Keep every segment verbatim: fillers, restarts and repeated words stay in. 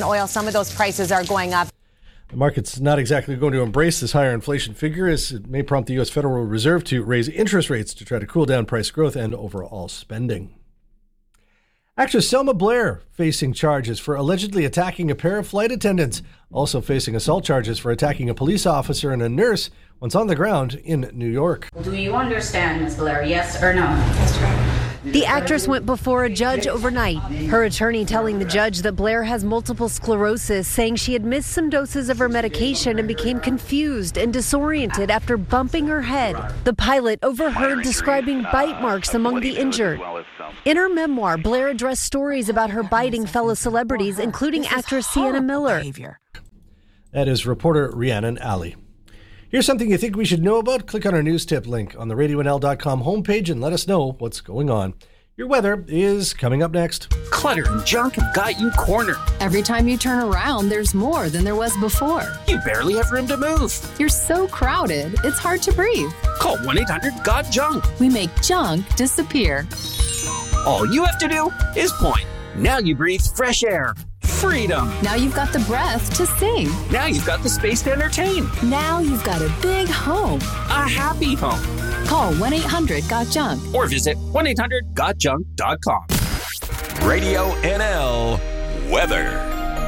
Oil, some of those prices are going up. The market's not exactly going to embrace this higher inflation figure, as it may prompt the U S Federal Reserve to raise interest rates to try to cool down price growth and overall spending. Actress Selma Blair facing charges for allegedly attacking a pair of flight attendants, also facing assault charges for attacking a police officer and a nurse once on the ground in New York. Do you understand, Miz Blair, yes or no? That's right. The actress went before a judge overnight. Her attorney telling the judge that Blair has multiple sclerosis, saying she had missed some doses of her medication and became confused and disoriented after bumping her head. The pilot overheard describing bite marks among the injured. In her memoir, Blair addressed stories about her biting fellow celebrities, including actress Sienna Miller. That is reporter Rhiannon Alley. Here's something you think we should know about. Click on our news tip link on the radio n l dot com homepage and let us know what's going on. Your weather is coming up next. Clutter and junk have got you cornered. Every time you turn around, there's more than there was before. You barely have room to move. You're so crowded, it's hard to breathe. Call one eight hundred got junk. We make junk disappear. All you have to do is point. Now you breathe fresh air. Freedom. Now you've got the breath to sing. Now you've got the space to entertain. Now you've got a big home. A happy home. Call one eight hundred got junk. Or visit one eight hundred got junk dot com. Radio N L weather.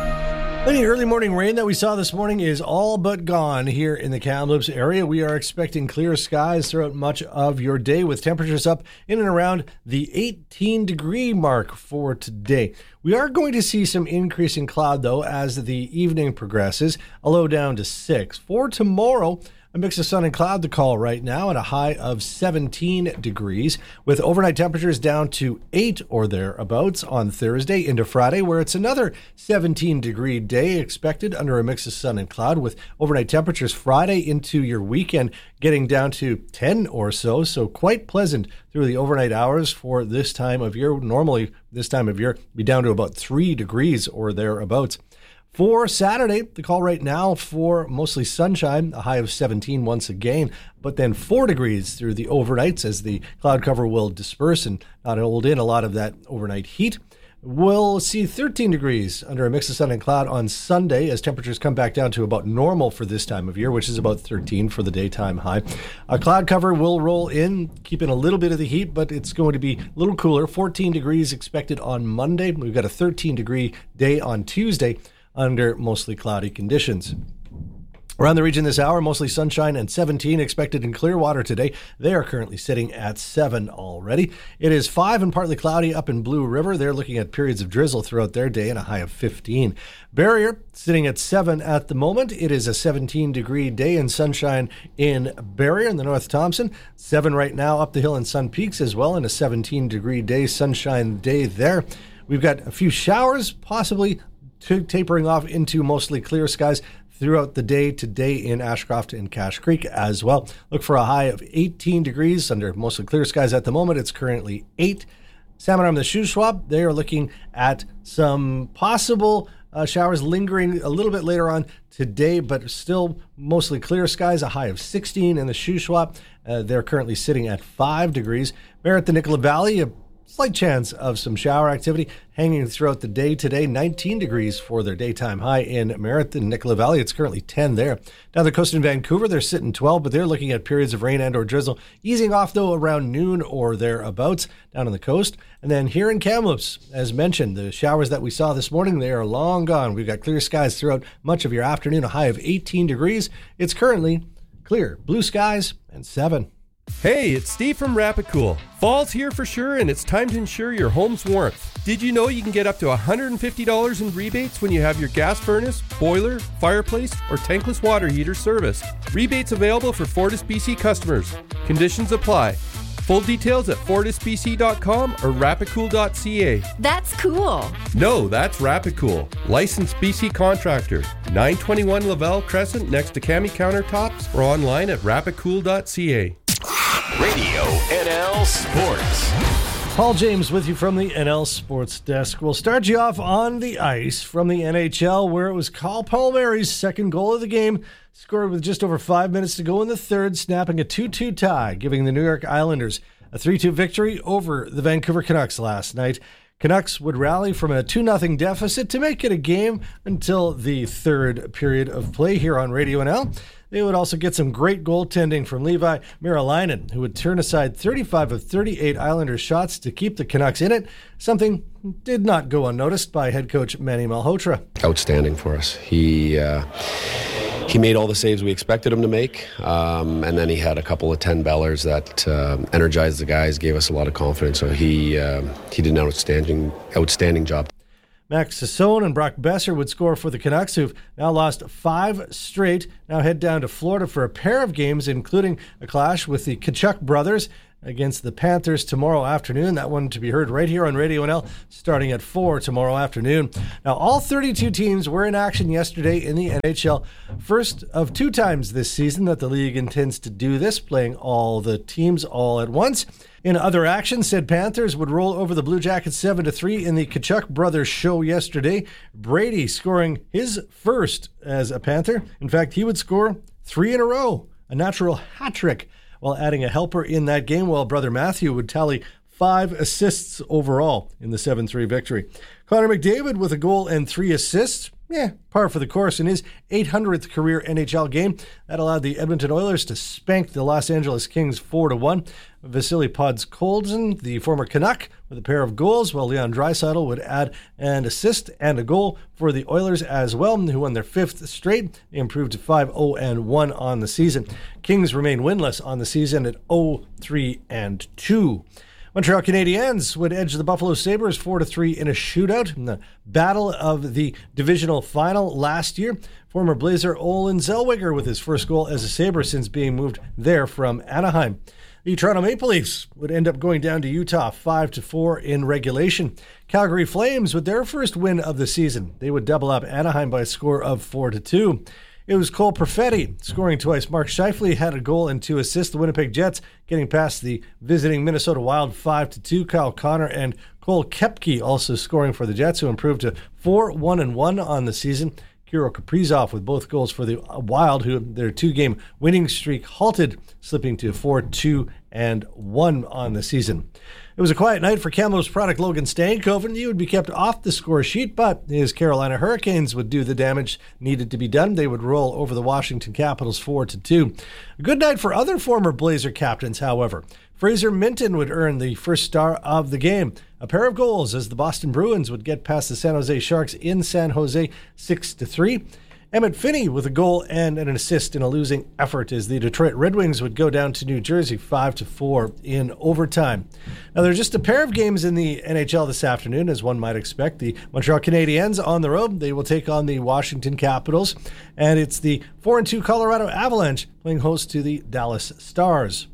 Any early morning rain that we saw this morning is all but gone here in the Kamloops area. We are expecting clear skies throughout much of your day, with temperatures up in and around the eighteen degree mark for today. We are going to see some increasing cloud, though, as the evening progresses, a low down to six. For tomorrow, a mix of sun and cloud to call right now at a high of seventeen degrees, with overnight temperatures down to eight or thereabouts on Thursday into Friday, where it's another seventeen degree day expected under a mix of sun and cloud, with overnight temperatures Friday into your weekend getting down to ten or so. So quite pleasant through the overnight hours for this time of year. Normally, this time of year, be down to about three degrees or thereabouts. For Saturday, the call right now for mostly sunshine, a high of seventeen once again, but then four degrees through the overnights as the cloud cover will disperse and not hold in a lot of that overnight heat. We'll see thirteen degrees under a mix of sun and cloud on Sunday as temperatures come back down to about normal for this time of year, which is about thirteen for the daytime high. A cloud cover will roll in, keeping a little bit of the heat, but it's going to be a little cooler. fourteen degrees expected on Monday. We've got a thirteen degree day on Tuesday under mostly cloudy conditions. Around the region this hour, mostly sunshine and seventeen expected in Clearwater today. They are currently sitting at seven already. It is five and partly cloudy up in Blue River. They're looking at periods of drizzle throughout their day and a high of fifteen. Barrier sitting at seven at the moment. It is a seventeen degree day and sunshine in Barrier in the North Thompson. seven right now up the hill in Sun Peaks as well, and a seventeen degree day, sunshine day there. We've got a few showers, possibly tapering off into mostly clear skies throughout the day today in Ashcroft and Cache Creek as well. Look for a high of eighteen degrees under mostly clear skies at the moment. It's currently eight. Salmon Arm, the Shuswap, they are looking at some possible uh, showers lingering a little bit later on today, but still mostly clear skies, a high of sixteen in the Shuswap. Uh, they're currently sitting at five degrees. Merritt, the Nicola Valley, a slight chance of some shower activity hanging throughout the day today. nineteen degrees for their daytime high in Merritt and Nicola Valley. It's currently ten there. Down the coast in Vancouver, they're sitting twelve, but they're looking at periods of rain and or drizzle, easing off, though, around noon or thereabouts down on the coast. And then here in Kamloops, as mentioned, the showers that we saw this morning, they are long gone. We've got clear skies throughout much of your afternoon, a high of eighteen degrees. It's currently clear, blue skies, and seven. Hey, it's Steve from Rapid Cool. Fall's here for sure, and it's time to ensure your home's warmth. Did you know you can get up to one hundred fifty dollars in rebates when you have your gas furnace, boiler, fireplace, or tankless water heater serviced? Rebates available for Fortis B C customers. Conditions apply. Full details at fortis b c dot com or rapid cool dot c a. That's cool. No, that's Rapid Cool. Licensed B C contractor. nine twenty-one Lavelle Crescent next to Cami Countertops, or online at rapid cool dot c a. Radio N L Sports. Paul James with you from the N L Sports Desk. We'll start you off on the ice from the N H L, where it was Kyle Palmieri's second goal of the game, scored with just over five minutes to go in the third, snapping a two two tie, giving the New York Islanders a three two victory over the Vancouver Canucks last night. Canucks would rally from a two nothing deficit to make it a game until the third period of play here on Radio N L. They would also get some great goaltending from Levi Merilainen, who would turn aside thirty-five of thirty-eight Islanders shots to keep the Canucks in it, something did not go unnoticed by head coach Manny Malhotra. Outstanding for us. He uh, he made all the saves we expected him to make, um, and then he had a couple of ten-bellers that uh, energized the guys, gave us a lot of confidence. So he uh, he did an outstanding outstanding job. Max Sassone and Brock Besser would score for the Canucks, who've now lost five straight, now head down to Florida for a pair of games, including a clash with the Tkachuk brothers against the Panthers tomorrow afternoon. That one to be heard right here on Radio N L starting at four tomorrow afternoon. Now, all thirty-two teams were in action yesterday in the N H L. First of two times this season that the league intends to do this, playing all the teams all at once. In other action, said Panthers would roll over the Blue Jackets seven to three in the Tkachuk brothers show yesterday. Brady scoring his first as a Panther. In fact, he would score three in a row, a natural hat trick, while adding a helper in that game, while brother Matthew would tally five assists overall in the seven three victory. Connor McDavid with a goal and three assists. Yeah, par for the course in his eight hundredth career N H L game. That allowed the Edmonton Oilers to spank the Los Angeles Kings four to one. Vasily Podkolzin, the former Canuck, with a pair of goals, while Leon Draisaitl would add an assist and a goal for the Oilers as well, who won their fifth straight. They improved to five oh and one on the season. Kings remain winless on the season at oh three and two. Montreal Canadiens would edge the Buffalo Sabres four to three in a shootout in the battle of the divisional final last year. Former Blazer Olen Zellweger with his first goal as a Sabre since being moved there from Anaheim. The Toronto Maple Leafs would end up going down to Utah five to four in regulation. Calgary Flames with their first win of the season. They would double up Anaheim by a score of four to two. It was Cole Perfetti scoring twice. Mark Scheifele had a goal and two assists. The Winnipeg Jets getting past the visiting Minnesota Wild five to two. Kyle Connor and Cole Koepke also scoring for the Jets, who improved to four one and one on the season. Kirill Kaprizov with both goals for the Wild, who their two-game winning streak halted, slipping to four two and one on the season. It was a quiet night for Kamloops product Logan Stankoven. He would be kept off the score sheet, but his Carolina Hurricanes would do the damage needed to be done. They would roll over the Washington Capitals four to two. A good night for other former Blazer captains, however. Fraser Minton would earn the first star of the game. A pair of goals as the Boston Bruins would get past the San Jose Sharks in San Jose six to three. Emmett Finney with a goal and an assist in a losing effort as the Detroit Red Wings would go down to New Jersey five to four in overtime. Now, there are just a pair of games in the N H L this afternoon, as one might expect. The Montreal Canadiens on the road. They will take on the Washington Capitals. And it's the four and two Colorado Avalanche playing host to the Dallas Stars.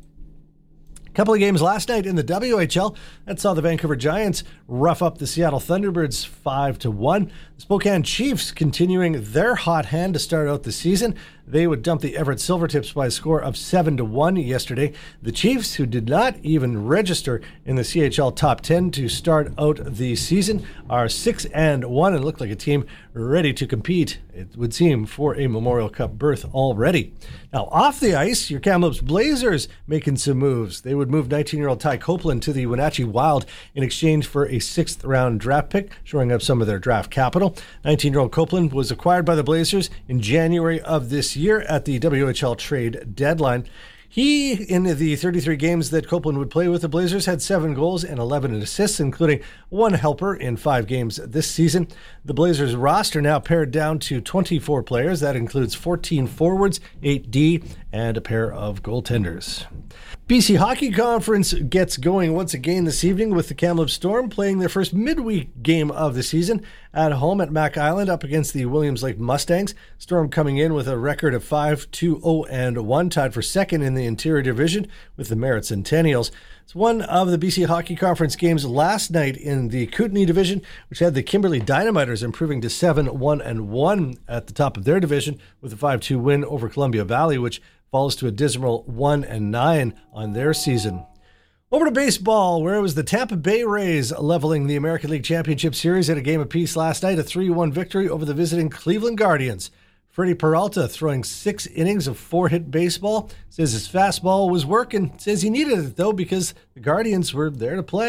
A couple of games last night in the W H L that saw the Vancouver Giants rough up the Seattle Thunderbirds five to one. The Spokane Chiefs continuing their hot hand to start out the season. They would dump the Everett Silvertips by a score of seven to one yesterday. The Chiefs, who did not even register in the C H L top ten to start out the season, are six and one and look like a team ready to compete, it would seem, for a Memorial Cup berth already. Now, off the ice, your Kamloops Blazers making some moves. They would move nineteen-year-old Ty Copeland to the Wenatchee Wild in exchange for a sixth-round draft pick, shoring up some of their draft capital. nineteen-year-old Copeland was acquired by the Blazers in January of this year at the W H L trade deadline. He, in the thirty-three games that Copeland would play with the Blazers, had seven goals and eleven assists, including one helper in five games this season. The Blazers roster now pared down to twenty-four players. That includes fourteen forwards, eight D, and a pair of goaltenders. B C Hockey Conference gets going once again this evening with the Kamloops Storm playing their first midweek game of the season at home at Mac Island up against the Williams Lake Mustangs. Storm coming in with a record of five two oh and one, tied for second in the Interior Division with the Merritt Centennials. It's one of the B C Hockey Conference games last night in the Kootenay Division, which had the Kimberley Dynamiters improving to seven one and one at the top of their division with a five two win over Columbia Valley, which falls to a dismal one and nine on their season. Over to baseball, where it was the Tampa Bay Rays leveling the American League Championship Series at a game apiece last night, a three one victory over the visiting Cleveland Guardians. Freddie Peralta throwing six innings of four-hit baseball, says his fastball was working, says he needed it, though, because the Guardians were there to play.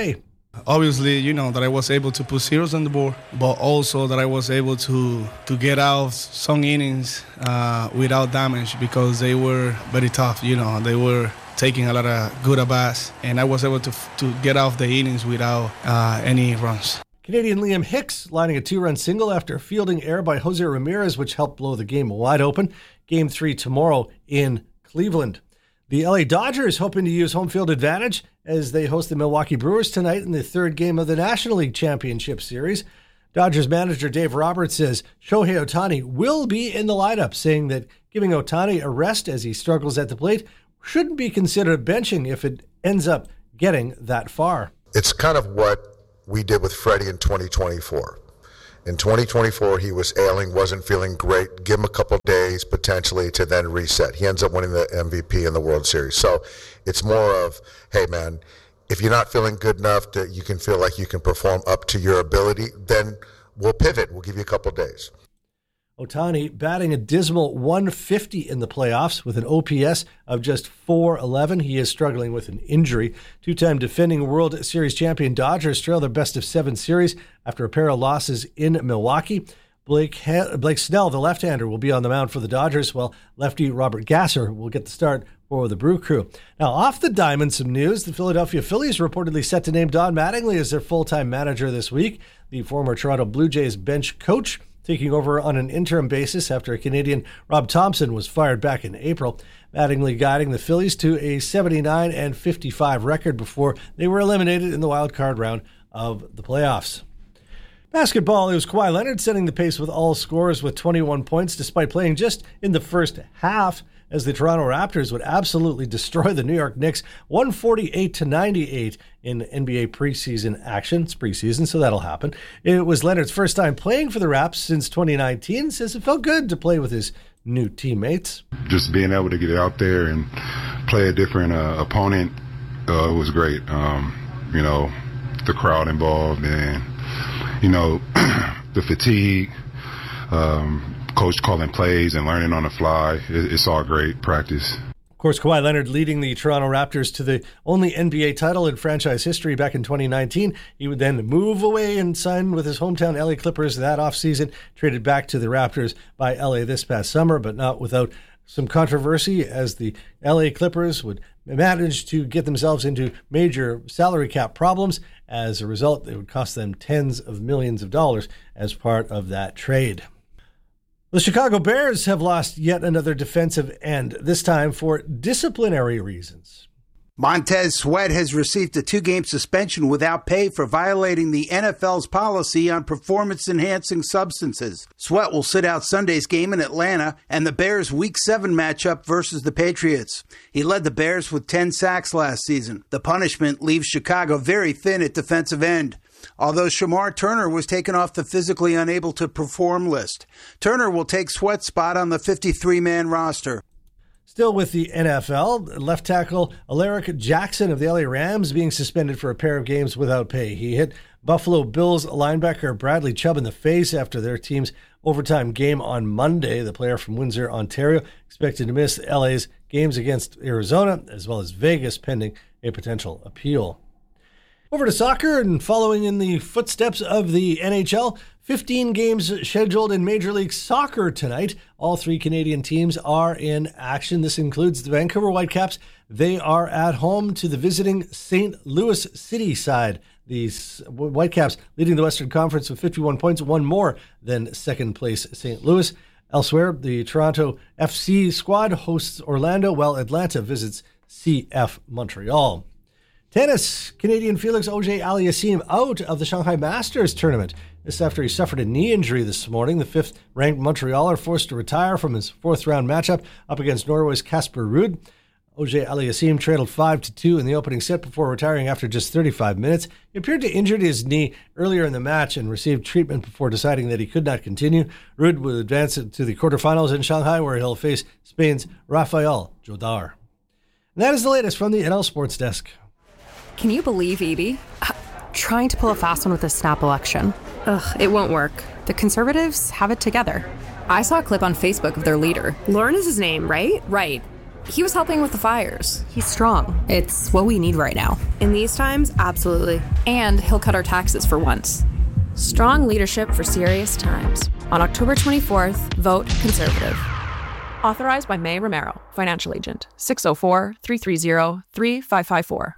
Obviously, you know, that I was able to put zeros on the board, but also that I was able to, to get out some innings uh, without damage because they were very tough. You know, they were taking a lot of good at-bats, and I was able to to get off the innings without uh, any runs. Canadian Liam Hicks lining a two-run single after a fielding error by Jose Ramirez, which helped blow the game wide open. Game three tomorrow in Cleveland. The L A Dodgers hoping to use home field advantage as they host the Milwaukee Brewers tonight in the third game of the National League Championship Series. Dodgers manager Dave Roberts says Shohei Ohtani will be in the lineup, saying that giving Ohtani a rest as he struggles at the plate shouldn't be considered benching if it ends up getting that far. It's kind of what we did with Freddie in twenty twenty-four. In twenty twenty-four, he was ailing, wasn't feeling great. Give him a couple of days, potentially, to then reset. He ends up winning the M V P in the World Series. So it's more of, hey, man, if you're not feeling good enough that you can feel like you can perform up to your ability, then we'll pivot. We'll give you a couple of days. Ohtani batting a dismal one fifty in the playoffs with an O P S of just four eleven. He is struggling with an injury. Two-time defending World Series champion Dodgers trail their best of seven series after a pair of losses in Milwaukee. Blake ha- Blake Snell, the left-hander, will be on the mound for the Dodgers, while lefty Robert Gasser will get the start for the Brew Crew. Now, off the diamond, some news. The Philadelphia Phillies reportedly set to name Don Mattingly as their full-time manager this week. The former Toronto Blue Jays bench coach taking over on an interim basis after Canadian Rob Thompson was fired back in April. Mattingly guiding the Phillies to a seventy-nine and fifty-five record before they were eliminated in the wild card round of the playoffs. Basketball, it was Kawhi Leonard setting the pace with all scorers with twenty-one points despite playing just in the first half, as the Toronto Raptors would absolutely destroy the New York Knicks one forty-eight to ninety-eight in N B A preseason action. It's preseason, so that'll happen. It was Leonard's first time playing for the Raps since twenty nineteen. Says it felt good to play with his new teammates. Just being able to get out there and play a different uh, opponent uh, was great. Um, you know, the crowd involved and, you know, the fatigue, um, coach calling plays and learning on the fly. It's all great practice. Of course, Kawhi Leonard leading the Toronto Raptors to the only N B A title in franchise history back in twenty nineteen. He would then move away and sign with his hometown L A Clippers that offseason, traded back to the Raptors by L A this past summer, but not without some controversy, as the L A Clippers would manage to get themselves into major salary cap problems. As a result, it would cost them tens of millions of dollars as part of that trade. The Chicago Bears have lost yet another defensive end, this time for disciplinary reasons. Montez Sweat has received a two-game suspension without pay for violating the N F L's policy on performance-enhancing substances. Sweat will sit out Sunday's game in Atlanta and the Bears' Week seven matchup versus the Patriots. He led the Bears with ten sacks last season. The punishment leaves Chicago very thin at defensive end, although Shamar Turner was taken off the physically unable to perform list. Turner will take Sweat's spot on the fifty-three man roster. Still with the N F L, left tackle Alaric Jackson of the L A Rams being suspended for a pair of games without pay. He hit Buffalo Bills linebacker Bradley Chubb in the face after their team's overtime game on Monday. The player from Windsor, Ontario, expected to miss L A's games against Arizona as well as Vegas pending a potential appeal. Over to soccer, and following in the footsteps of the N H L, fifteen games scheduled in Major League Soccer tonight. All three Canadian teams are in action. This includes the Vancouver Whitecaps. They are at home to the visiting Saint Louis City side. The Whitecaps leading the Western Conference with fifty-one points, one more than second place Saint Louis. Elsewhere, the Toronto F C squad hosts Orlando, while Atlanta visits C F Montreal. Tennis, Canadian Felix Auger-Aliassime out of the Shanghai Masters tournament. This after he suffered a knee injury this morning. The fifth-ranked Montrealer forced to retire from his fourth-round matchup up against Norway's Casper Ruud. Auger-Aliassime trailed five to two in the opening set before retiring after just thirty-five minutes. He appeared to injure his knee earlier in the match and received treatment before deciding that he could not continue. Ruud will advance to the quarterfinals in Shanghai, where he'll face Spain's Rafael Jodar. And that is the latest from the N L Sports Desk. Can you believe Edie? Uh, trying to pull a fast one with this snap election. Ugh, it won't work. The Conservatives have it together. I saw a clip on Facebook of their leader. Lauren is his name, right? Right. he was helping with the fires. He's strong. It's what we need right now. In these times, absolutely. And he'll cut our taxes for once. Strong leadership for serious times. On October twenty-fourth, vote Conservative. Authorized by May Romero, financial agent. six oh four, three three zero, three five five four.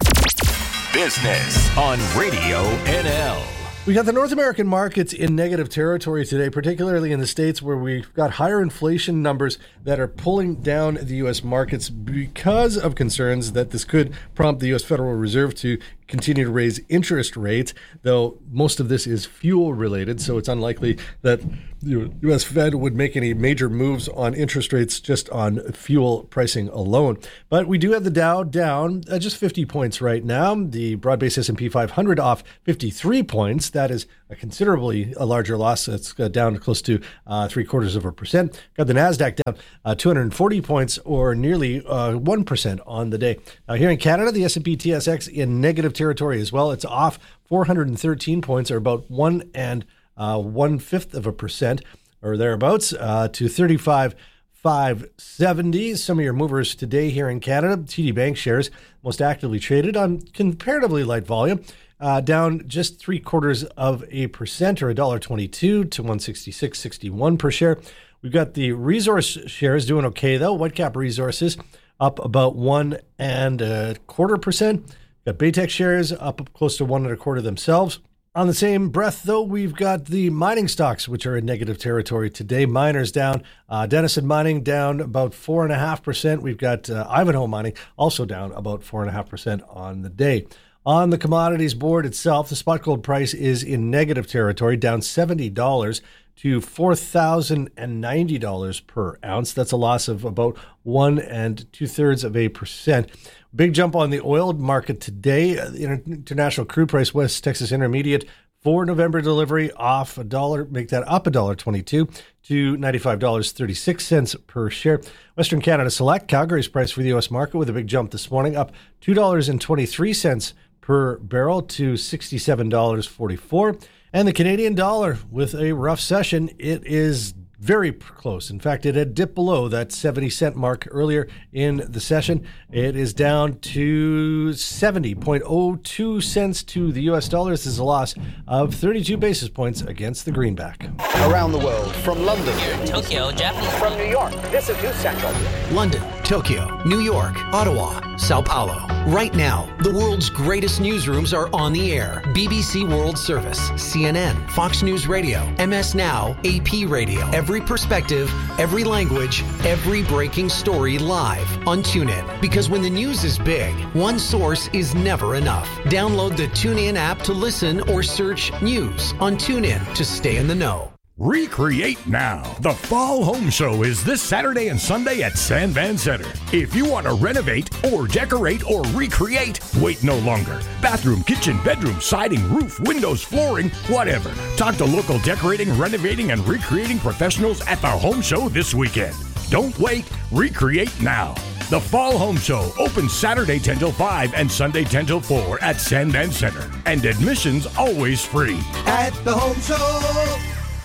Business on Radio N L. We got the North American markets in negative territory today, particularly in the States where we've got higher inflation numbers that are pulling down the U S markets because of concerns that this could prompt the U S Federal Reserve to continue to raise interest rates, though most of this is fuel related, so it's unlikely that the U S Fed would make any major moves on interest rates just on fuel pricing alone. But we do have the Dow down uh, just fifty points right now. The broad-based S and P five hundred off fifty-three points. That is a considerably a larger loss. It's uh, down close to uh, three quarters of a percent. Got the NASDAQ down uh, two hundred forty points, or nearly uh, one percent on the day. Now here in Canada, the S and P T S X in negative territory as well. It's off four hundred thirteen points, or about one and uh, one fifth of a percent, or thereabouts, uh, to thirty-five five seventy. Some of your movers today here in Canada: T D Bank shares most actively traded on comparatively light volume, uh, down just three quarters of a percent, or one dollar twenty-two to one sixty-six sixty-one per share. We've got the resource shares doing okay though. Whitecap Resources up about one and a quarter percent. Got Baytex shares up close to one and a quarter themselves. On the same breath, though, we've got the mining stocks, which are in negative territory today. Miners down. Uh, Denison Mining down about four point five percent. We've got uh, Ivanhoe Mining also down about four point five percent on the day. On the commodities board itself, the spot gold price is in negative territory, down seventy dollars to four thousand ninety dollars per ounce. That's a loss of about one and two thirds of a percent. Big jump on the oil market today. The international crude price, West Texas Intermediate, for November delivery, off a dollar, make that up a dollar twenty-two to ninety-five dollars and thirty-six cents per share. Western Canada Select, Calgary's price for the U S market with a big jump this morning, up two dollars and twenty-three cents per barrel to sixty-seven dollars and forty-four cents. And the Canadian dollar with a rough session. It is very close. In fact, it had dipped below that seventy cent mark earlier in the session. It is down to seventy point oh two cents to the U S dollar. This is a loss of thirty-two basis points against the greenback. Around the world, from London, Tokyo, Japan, from New York, this is News Central. London, Tokyo, New York, Ottawa, Sao Paulo. Right now, the world's greatest newsrooms are on the air. B B C World Service, C N N, Fox News Radio, M S Now, A P Radio. Every perspective, every language, every breaking story live on TuneIn. Because when the news is big, one source is never enough. Download the TuneIn app to listen or search news on TuneIn to stay in the know. Recreate now. The Fall Home Show is this Saturday and Sunday at Sandvan Center. If you want to renovate or decorate or recreate, wait no longer. Bathroom, kitchen, bedroom, siding, roof, windows, flooring, whatever. Talk to local decorating, renovating, and recreating professionals at the Home Show this weekend. Don't wait. Recreate now. The Fall Home Show opens Saturday ten till five and Sunday ten till four at Sandvan Center. And admission's always free. At the Home Show.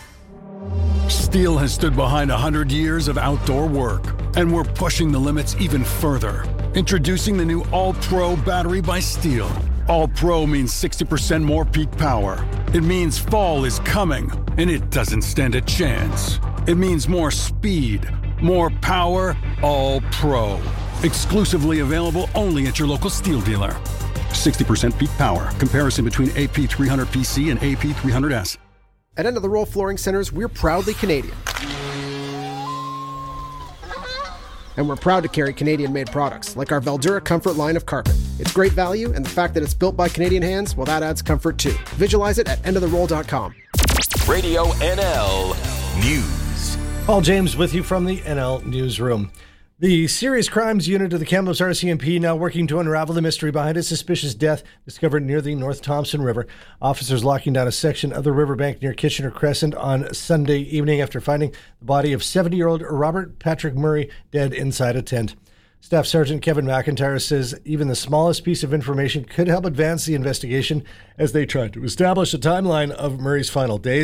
Steel has stood behind one hundred years of outdoor work, and we're pushing the limits even further. Introducing the new All-Pro battery by Steel. All-Pro means sixty percent more peak power. It means fall is coming, and it doesn't stand a chance. It means more speed, more power, All-Pro. Exclusively available only at your local Steel dealer. sixty percent peak power. Comparison between A P three hundred P C and A P three hundred S. At End of the Roll Flooring Centers, we're proudly Canadian. And we're proud to carry Canadian-made products, like our Veldura Comfort line of carpet. It's great value, and the fact that it's built by Canadian hands, well, that adds comfort too. Visualize it at end of the roll dot com. Radio N L News. Paul James with you from the N L Newsroom. The Serious Crimes Unit of the Kamloops R C M P now working to unravel the mystery behind a suspicious death discovered near the North Thompson River. Officers locking down a section of the riverbank near Kitchener Crescent on Sunday evening after finding the body of seventy-year-old Robert Patrick Murray dead inside a tent. Staff Sergeant Kevin McIntyre says even the smallest piece of information could help advance the investigation as they try to establish a timeline of Murray's final days.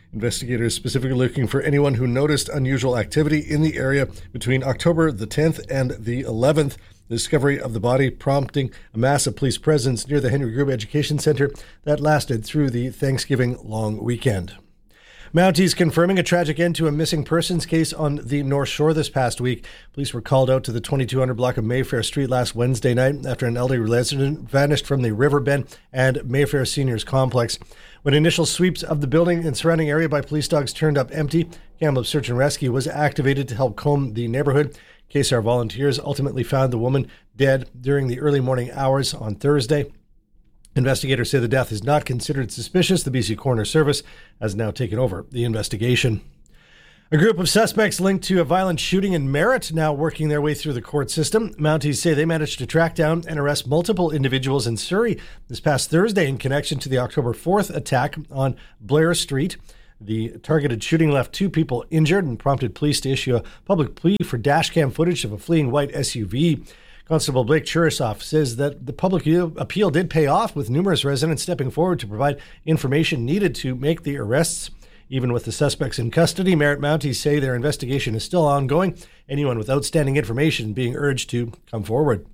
Investigators specifically looking for anyone who noticed unusual activity in the area between October the tenth and the eleventh. The discovery of the body prompting a massive police presence near the Henry Grube Education Center that lasted through the Thanksgiving long weekend. Mounties confirming a tragic end to a missing persons case on the North Shore this past week. Police were called out to the twenty-two hundred block of Mayfair Street last Wednesday night after an elderly resident vanished from the Riverbend and Mayfair Seniors Complex. When initial sweeps of the building and surrounding area by police dogs turned up empty, Kamloops Search and Rescue was activated to help comb the neighborhood. K S A R volunteers ultimately found the woman dead during the early morning hours on Thursday. Investigators say the death is not considered suspicious. The B C Coroner Service has now taken over the investigation. A group of suspects linked to a violent shooting in Merritt now working their way through the court system. Mounties say they managed to track down and arrest multiple individuals in Surrey this past Thursday in connection to the October fourth attack on Blair Street. The targeted shooting left two people injured and prompted police to issue a public plea for dashcam footage of a fleeing white S U V. Constable Blake Churisoff says that the public appeal did pay off, with numerous residents stepping forward to provide information needed to make the arrests. Even with the suspects in custody, Merritt Mounties say their investigation is still ongoing. Anyone with outstanding information being urged to come forward.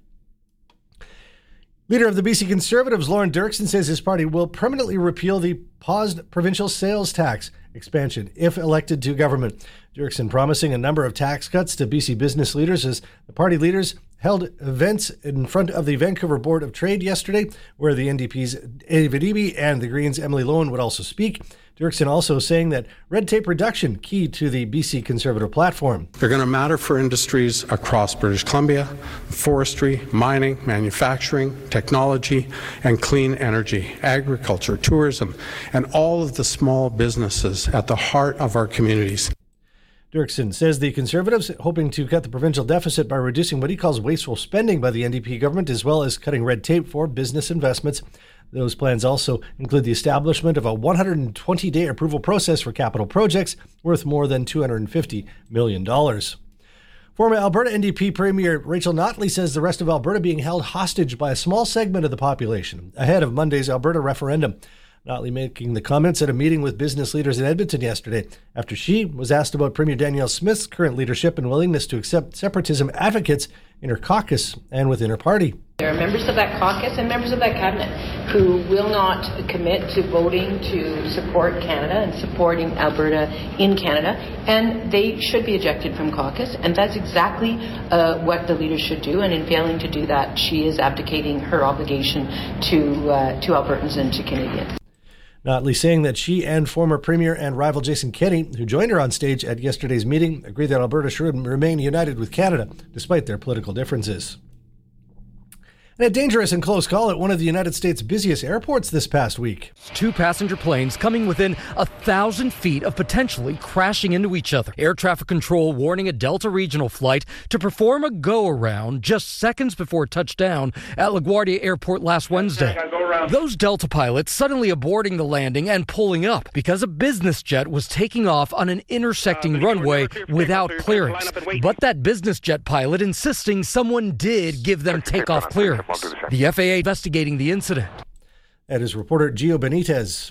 Leader of the B C Conservatives, Lauren Dirksen, says his party will permanently repeal the paused provincial sales tax expansion if elected to government. Dirksen promising a number of tax cuts to B C business leaders as the party leaders held events in front of the Vancouver Board of Trade yesterday, where the N D P's David Eby and the Greens' Emily Lowen would also speak. Dirksen also saying that red tape reduction key to the B C Conservative platform. They're going to matter for industries across British Columbia: forestry, mining, manufacturing, technology, and clean energy, agriculture, tourism, and all of the small businesses at the heart of our communities. Dirksen says the Conservatives, hoping to cut the provincial deficit by reducing what he calls wasteful spending by the N D P government, as well as cutting red tape for business investments. Those plans also include the establishment of a one hundred twenty day approval process for capital projects worth more than two hundred fifty million dollars. Former Alberta N D P Premier Rachel Notley says the rest of Alberta being held hostage by a small segment of the population ahead of Monday's Alberta referendum. Notley making the comments at a meeting with business leaders in Edmonton yesterday after she was asked about Premier Danielle Smith's current leadership and willingness to accept separatism advocates in her caucus and within her party. There are members of that caucus and members of that cabinet who will not commit to voting to support Canada and supporting Alberta in Canada, and they should be ejected from caucus, and that's exactly uh, what the leader should do, and in failing to do that, she is abdicating her obligation to, uh, to Albertans and to Canadians. Notley saying that she and former Premier and rival Jason Kenney, who joined her on stage at yesterday's meeting, agree that Alberta should remain united with Canada, despite their political differences. And a dangerous and close call at one of the United States' busiest airports this past week. Two passenger planes coming within a thousand feet of potentially crashing into each other. Air traffic control warning a Delta regional flight to perform a go-around just seconds before touchdown at LaGuardia Airport last Wednesday. Those Delta pilots suddenly aborting the landing and pulling up because a business jet was taking off on an intersecting runway without clearance. But that business jet pilot insisting someone did give them takeoff clearance. The F A A investigating the incident. That is reporter Gio Benitez.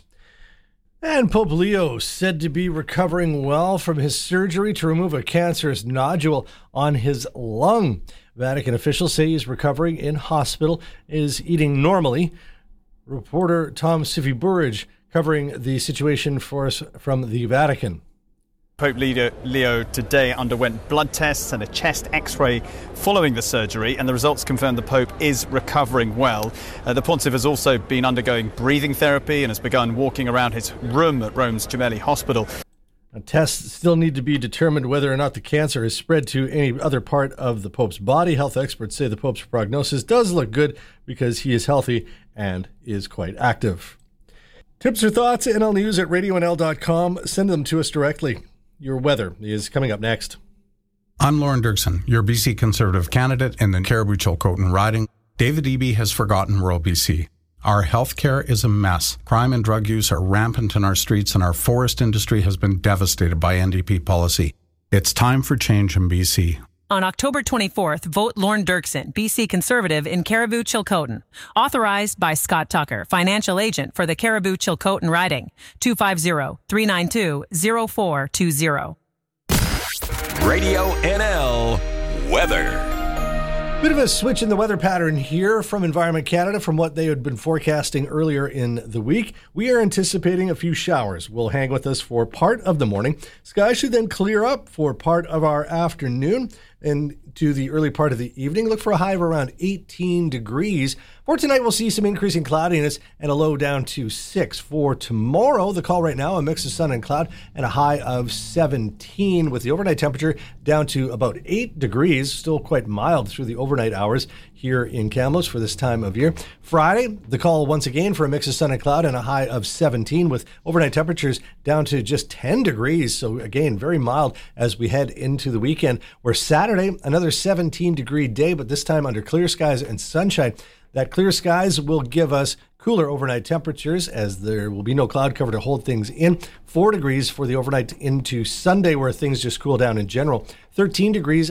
And Pope Leo said to be recovering well from his surgery to remove a cancerous nodule on his lung. Vatican officials say he's recovering in hospital, is eating normally. Reporter Tom Siviburridge covering the situation for us from the Vatican. Pope Leo, Leo today underwent blood tests and a chest x-ray following the surgery, and the results confirm the Pope is recovering well. Uh, the Pontiff has also been undergoing breathing therapy and has begun walking around his room at Rome's Gemelli Hospital. Now, tests still need to be determined whether or not the cancer has spread to any other part of the Pope's body. Health experts say the Pope's prognosis does look good because he is healthy and is quite active. Tips or thoughts? N L News at radio n l dot com. Send them to us directly. Your weather is coming up next. I'm Lauren Dirksen, your B C Conservative candidate in the Caribou-Chilcotin riding. David Eby has forgotten rural B C. Our health care is a mess. Crime and drug use are rampant in our streets, and our forest industry has been devastated by N D P policy. It's time for change in B C. On October twenty-fourth, vote Lorne Dirksen, B C Conservative in Caribou-Chilcotin. Authorized by Scott Tucker, financial agent for the Caribou-Chilcotin riding. two five zero, three nine two, zero four two zero. Radio N L weather. Bit of a switch in the weather pattern here from Environment Canada from what they had been forecasting earlier in the week. We are anticipating a few showers will hang with us for part of the morning. Skies should then clear up for part of our afternoon and to the early part of the evening. Look for a high of around eighteen degrees. For tonight, we'll see some increasing cloudiness and a low down to six. For tomorrow, the call right now, a mix of sun and cloud and a high of seventeen with the overnight temperature down to about eight degrees. Still quite mild through the overnight hours here in Kamloops for this time of year. Friday, the call once again for a mix of sun and cloud and a high of seventeen with overnight temperatures down to just ten degrees. So again, very mild as we head into the weekend. Where Saturday, another seventeen degree day, but this time under clear skies and sunshine. That clear skies will give us cooler overnight temperatures as there will be no cloud cover to hold things in. Four degrees for the overnight into Sunday where things just cool down in general. thirteen degrees